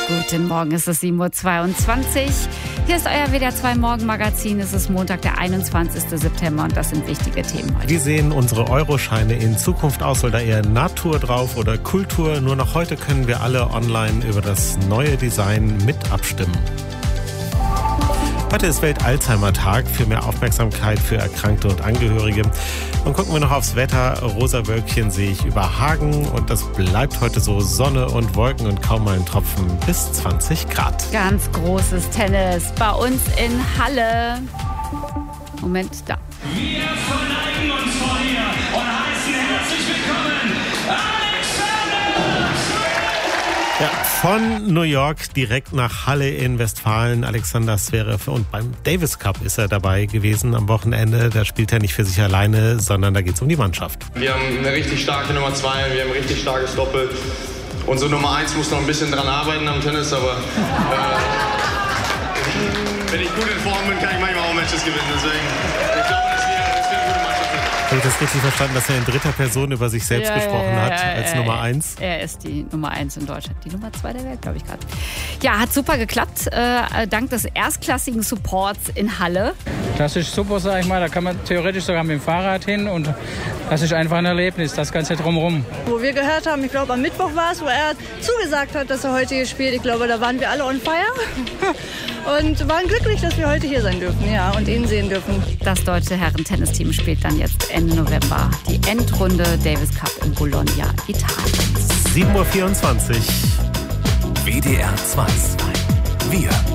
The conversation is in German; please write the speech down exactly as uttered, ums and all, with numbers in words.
Guten Morgen, es ist sieben Uhr zweiundzwanzig. Hier ist euer W D R zwei Morgenmagazin. Es ist Montag, der einundzwanzigster September und das sind wichtige Themen heute. Wie sehen unsere Euroscheine in Zukunft aus? Soll da eher Natur drauf oder Kultur? Nur noch heute können wir alle online über das neue Design mit abstimmen. Heute ist Welt-Alzheimer-Tag, für mehr Aufmerksamkeit für Erkrankte und Angehörige. Und gucken wir noch aufs Wetter. Rosa Wölkchen sehe ich über Hagen und das bleibt heute so, Sonne und Wolken und kaum mal ein Tropfen bis zwanzig Grad. Ganz großes Tennis bei uns in Halle. Moment, da. Wir verneigen uns vor dir und heißen herzlich willkommen Alexander Zverev! Ja, von New York direkt nach Halle in Westfalen. Alexander Zverev, und beim Davis Cup ist er dabei gewesen am Wochenende. Da spielt er nicht für sich alleine, sondern da geht es um die Mannschaft. Wir haben eine richtig starke Nummer zwei, wir haben ein richtig starkes Doppel. Unsere Nummer eins muss noch ein bisschen dran arbeiten am Tennis, aber äh, wenn ich gut in Form bin, kann ich manchmal auch Matches gewinnen. Deswegen, ich glaube, dass wir, dass wir eine gute Mannschaft sind. Habe ich das richtig verstanden, dass er in dritter Person über sich selbst Ja, gesprochen ja, ja, hat, ja, als ja, Nummer ja. eins? Er ist die Nummer eins in Deutschland. Die Nummer zwei der Welt, glaube ich gerade. Ja, hat super geklappt, äh, dank des erstklassigen Supports in Halle. Das ist super, sag ich mal. Da kann man theoretisch sogar mit dem Fahrrad hin und das ist einfach ein Erlebnis, das Ganze drumherum. Wo wir gehört haben, ich glaube am Mittwoch war es, wo er zugesagt hat, dass er heute hier spielt. Ich glaube, da waren wir alle on fire und waren glücklich, dass wir heute hier sein dürfen, ja, und ihn sehen dürfen. Das deutsche Herren-Tennisteam spielt dann jetzt Ende November die Endrunde Davis Cup in Bologna, Italien. sieben Uhr vierundzwanzig. W D R zwei. Wir